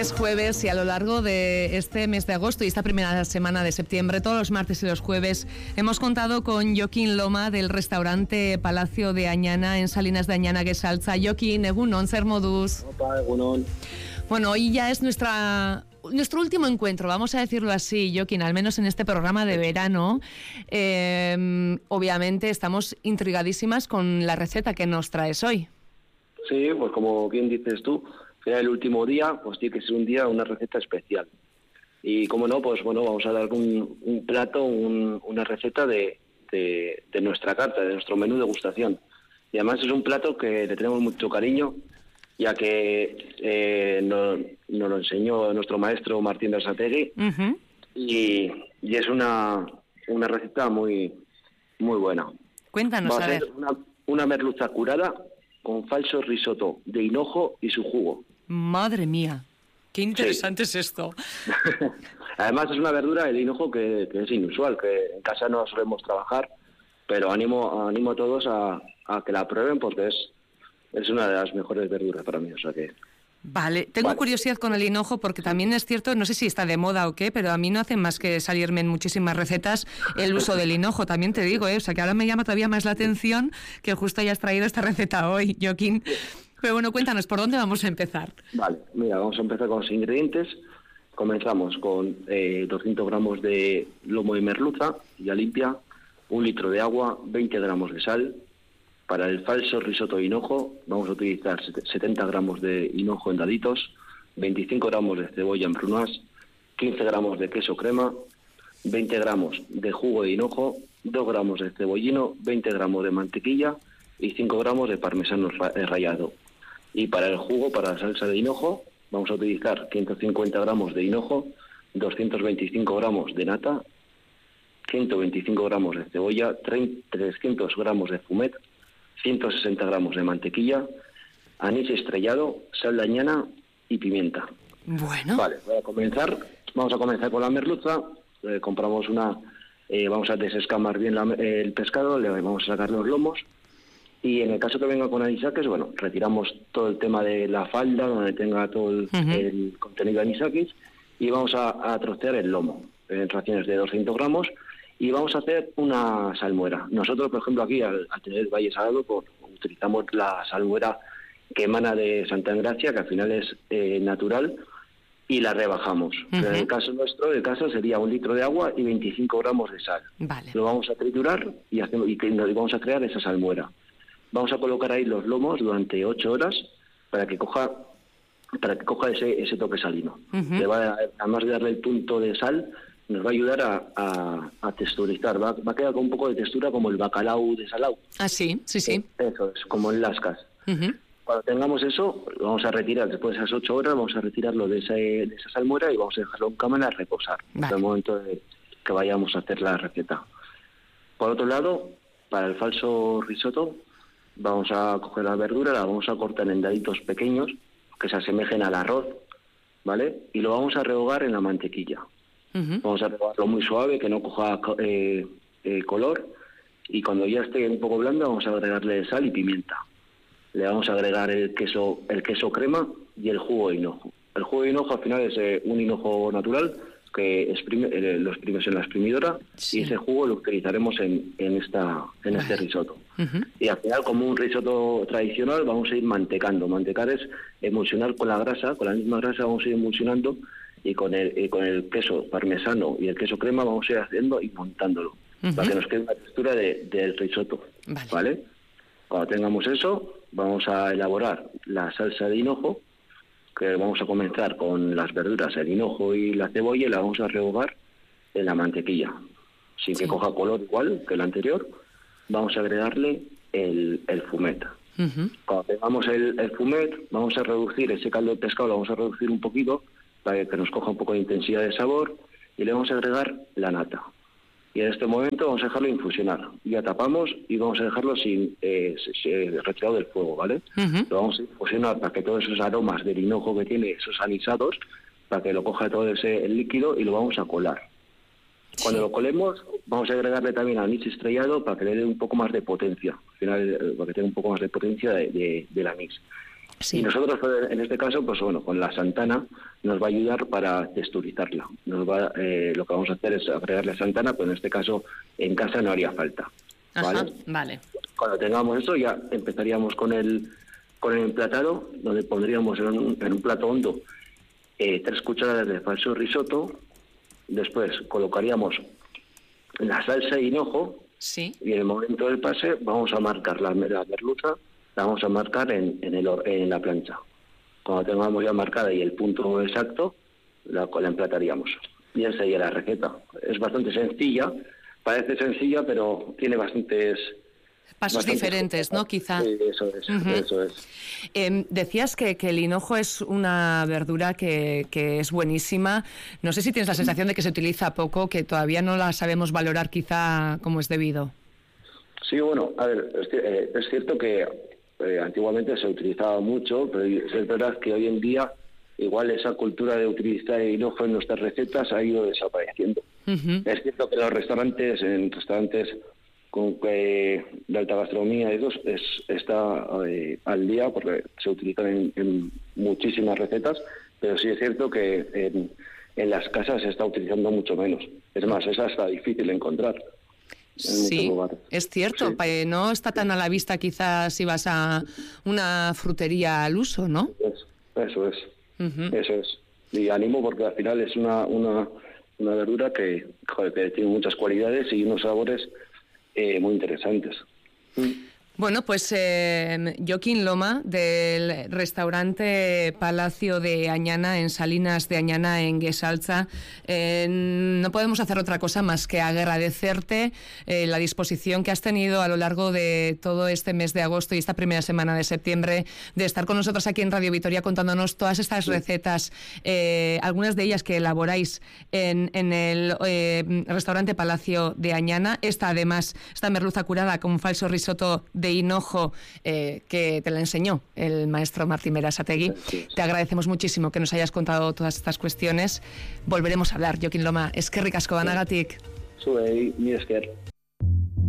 es jueves y a lo largo de este mes de agosto y esta primera semana de septiembre, todos los martes y los jueves, hemos contado con Jokin Loma del restaurante Palacio de Añana en Salinas de Añana, Gesaltza. Jokin, egunon, zer moduz. Opa, egunon. Bueno, hoy ya es nuestro último encuentro, vamos a decirlo así, Jokin, al menos en este programa de verano. Obviamente estamos intrigadísimas con la receta que nos traes hoy. Sí, pues como bien dices tú, que era el último día, pues tiene que ser un día, una receta especial. Y como no, pues bueno, vamos a dar un plato, una receta de nuestra carta, de nuestro menú de degustación. Y además es un plato que le tenemos mucho cariño, ya que nos lo enseñó nuestro maestro Martín Berasategui. Uh-huh. Y es una receta muy, muy buena. Cuéntanos, a ver. Una merluza curada con falso risotto de hinojo y su jugo. Madre mía, qué interesante es esto. Además es una verdura, el hinojo, que es inusual, que en casa no solemos trabajar, pero animo a todos a que la prueben porque es una de las mejores verduras para mí, o sea que... Vale, tengo curiosidad con el hinojo porque también es cierto, no sé si está de moda o qué, pero a mí no hacen más que salirme en muchísimas recetas el uso del hinojo, también te digo, o sea que ahora me llama todavía más la atención que justo hayas traído esta receta hoy, Jokin. Pero bueno, cuéntanos, ¿por dónde vamos a empezar? Vale, mira, vamos a empezar con los ingredientes. Comenzamos con 200 gramos de lomo de merluza, ya limpia, 1 litro de agua, 20 gramos de sal. Para el falso risotto de hinojo vamos a utilizar 70 gramos de hinojo en daditos, 25 gramos de cebolla en prunas, 15 gramos de queso crema, 20 gramos de jugo de hinojo, 2 gramos de cebollino, 20 gramos de mantequilla y 5 gramos de parmesano rallado. Y para el jugo, para la salsa de hinojo, vamos a utilizar 150 gramos de hinojo, 225 gramos de nata, 125 gramos de cebolla, 300 gramos de fumet, 160 gramos de mantequilla, anís estrellado, sal de añana y pimienta. Bueno. Vale, vamos a comenzar con la merluza. Compramos vamos a desescamar bien el pescado, le vamos a sacar los lomos. Y en el caso que venga con anisakis, bueno, retiramos todo el tema de la falda, donde tenga todo el contenido de anisakis, y vamos a trocear el lomo en raciones de 200 gramos, y vamos a hacer una salmuera. Nosotros, por ejemplo, aquí, al tener el Valle Salado, pues, utilizamos la salmuera que emana de Santa Engracia, que al final es natural, y la rebajamos. Uh-huh. En el caso nuestro, sería 1 litro de agua y 25 gramos de sal. Vale. Lo vamos a triturar y vamos a crear esa salmuera. Vamos a colocar ahí los lomos durante 8 horas para que coja ese toque salino. Uh-huh. Además de darle el punto de sal, nos va a ayudar a texturizar. Va a quedar con un poco de textura como el bacalao de salao. Ah, sí. Eso es, como en lascas. Uh-huh. Cuando tengamos eso, lo vamos a retirar. Después de esas 8 horas, vamos a retirarlo de esa salmuera y vamos a dejarlo en cámara a reposar. Vale. Hasta el momento de que vayamos a hacer la receta. Por otro lado, para el falso risotto, vamos a coger la verdura, la vamos a cortar en daditos pequeños que se asemejen al arroz, ¿vale? Y lo vamos a rehogar en la mantequilla. Uh-huh. Vamos a rehogarlo muy suave, que no coja color, y cuando ya esté un poco blando vamos a agregarle sal y pimienta. Le vamos a agregar el queso crema y el jugo de hinojo. El jugo de hinojo al final es un hinojo natural que lo exprimes en la exprimidora, sí. Y ese jugo lo utilizaremos en este risotto. Uh-huh. Y al final, como un risotto tradicional, vamos a ir mantecando. Mantecar es emulsionar con la grasa, con la misma grasa vamos a ir emulsionando, y con el queso parmesano y el queso crema vamos a ir haciendo y montándolo, uh-huh, para que nos quede una textura del risotto. ¿Vale? Cuando tengamos eso, vamos a elaborar la salsa de hinojo, que vamos a comenzar con las verduras, el hinojo y la cebolla, y la vamos a rehogar en la mantequilla, sin que coja color igual que el anterior. Vamos a agregarle el fumet. Uh-huh. Cuando tengamos el fumet, vamos a reducir ese caldo de pescado, lo vamos a reducir un poquito para que nos coja un poco de intensidad de sabor, y le vamos a agregar la nata. Y en este momento vamos a dejarlo infusionar. Ya tapamos y vamos a dejarlo retirado del fuego, ¿vale? Uh-huh. Lo vamos a infusionar para que todos esos aromas del hinojo que tiene, esos anisados, para que lo coja todo el líquido, y lo vamos a colar. Cuando lo colemos, vamos a agregarle también anís estrellado para que le dé un poco más de potencia. Al final, para que tenga un poco más de potencia del anís. Sí. Y nosotros, en este caso, pues bueno, con la Santana nos va a ayudar para texturizarla. Lo que vamos a hacer es agregarle Santana, pero en este caso en casa no haría falta. ¿Vale? Ajá, vale. Cuando tengamos eso ya empezaríamos con el emplatado, donde pondríamos en un plato hondo 3 cucharadas de falso risotto. Después colocaríamos la salsa de hinojo. Sí. Y en el momento del pase vamos a marcar la merluza, la vamos a marcar en la plancha. Cuando tengamos ya marcada y el punto exacto, la emplataríamos. Y esa sería la receta. Es bastante sencilla, parece sencilla, pero tiene bastantes diferentes, ¿no? Quizá. Sí, eso es, eso es. Decías que el hinojo es una verdura que es buenísima. No sé si tienes la sensación de que se utiliza poco, que todavía no la sabemos valorar quizá como es debido. Sí, bueno, a ver, es cierto que antiguamente se utilizaba mucho, pero es verdad que hoy en día igual esa cultura de utilizar el hinojo en nuestras recetas ha ido desapareciendo. Es cierto que en restaurantes de alta gastronomía está al día porque se utilizan en muchísimas recetas, pero sí es cierto que en las casas se está utilizando mucho menos. Es más, es hasta difícil encontrar. Sí, es cierto, sí. No está tan a la vista quizás si vas a una frutería al uso, ¿no? Eso es. Eso es. Y animo porque al final es una verdura que tiene muchas cualidades y unos sabores muy interesantes. Bueno, pues Joaquín Loma, del restaurante Palacio de Añana, en Salinas de Añana, en Guesalza, no podemos hacer otra cosa más que agradecerte la disposición que has tenido a lo largo de todo este mes de agosto y esta primera semana de septiembre de estar con nosotros aquí en Radio Vitoria contándonos todas estas recetas, algunas de ellas que elaboráis en el restaurante Palacio de Añana. Esta merluza curada con falso risotto de hinojo que te la enseñó el maestro Martín Berasategui. Sí. Te agradecemos muchísimo que nos hayas contado todas estas cuestiones. Volveremos a hablar, Joaquín Loma. Eskerrik asko banagatik. Zuei, mi esker.